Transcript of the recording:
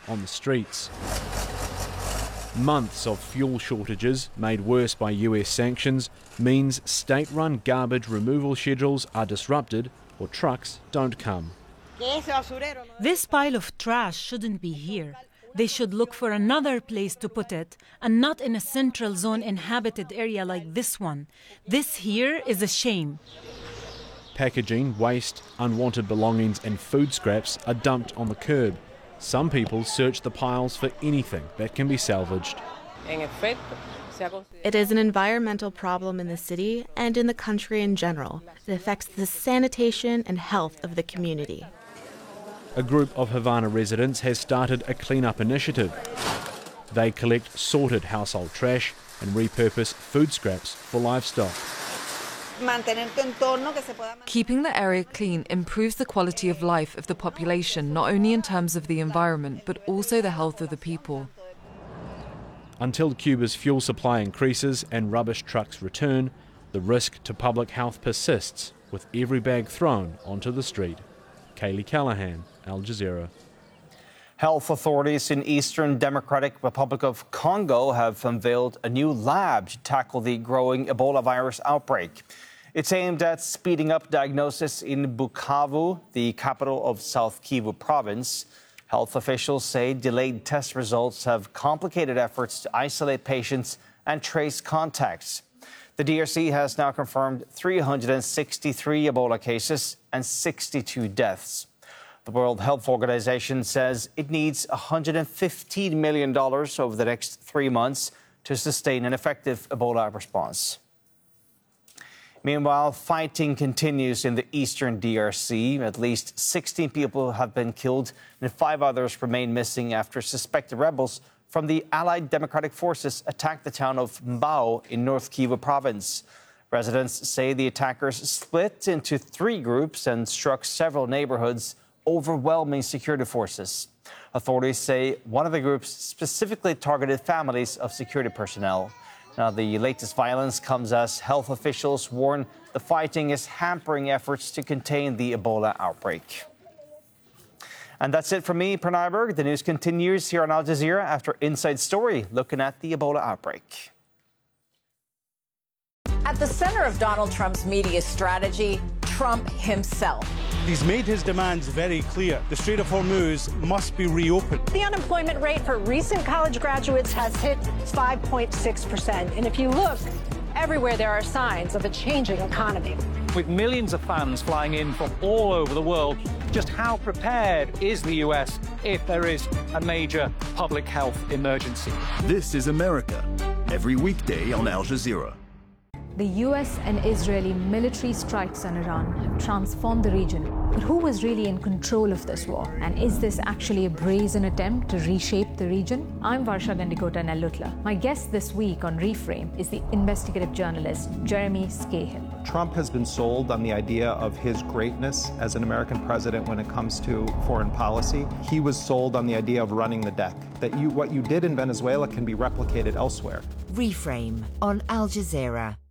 on the streets. Months of fuel shortages, made worse by US sanctions, means state-run garbage removal schedules are disrupted or trucks don't come. This pile of trash shouldn't be here. They should look for another place to put it, and not in a central zone inhabited area like this one. This here is a shame. Packaging, waste, unwanted belongings and food scraps are dumped on the curb. Some people search the piles for anything that can be salvaged. It is an environmental problem in the city and in the country in general. It affects the sanitation and health of the community. A group of Havana residents has started a clean-up initiative. They collect sorted household trash and repurpose food scraps for livestock. Keeping the area clean improves the quality of life of the population, not only in terms of the environment, but also the health of the people. Until Cuba's fuel supply increases and rubbish trucks return, the risk to public health persists, with every bag thrown onto the street. Kaylee Callahan, Al Jazeera. Health authorities in Eastern Democratic Republic of Congo have unveiled a new lab to tackle the growing Ebola virus outbreak. It's aimed at speeding up diagnosis in Bukavu, the capital of South Kivu province. Health officials say delayed test results have complicated efforts to isolate patients and trace contacts. The DRC has now confirmed 363 Ebola cases and 62 deaths. The World Health Organization says it needs $115 million over the next 3 months to sustain an effective Ebola response. Meanwhile, fighting continues in the eastern DRC. At least 16 people have been killed and 5 others remain missing after suspected rebels from the Allied Democratic Forces attacked the town of Mbao in North Kivu province. Residents say the attackers split into 3 groups and struck several neighborhoods, overwhelming security forces. Authorities say one of the groups specifically targeted families of security personnel. Now, the latest violence comes as health officials warn the fighting is hampering efforts to contain the Ebola outbreak. And that's it from me, Pranay Berg. The news continues here on Al Jazeera after Inside Story, looking at the Ebola outbreak. At the center of Donald Trump's media strategy, Trump himself. He's made his demands very clear. The Strait of Hormuz must be reopened. The unemployment rate for recent college graduates has hit 5.6%. And if you look, everywhere there are signs of a changing economy. With millions of fans flying in from all over the world, just how prepared is the U.S. if there is a major public health emergency? This is America, every weekday on Al Jazeera. The US and Israeli military strikes on Iran have transformed the region. But who was really in control of this war? And is this actually a brazen attempt to reshape the region? I'm Varsha Gandikota Nellutla. My guest this week on Reframe is the investigative journalist Jeremy Scahill. Trump has been sold on the idea of his greatness as an American president when it comes to foreign policy. He was sold on the idea of running the deck, that what you did in Venezuela can be replicated elsewhere. Reframe on Al Jazeera.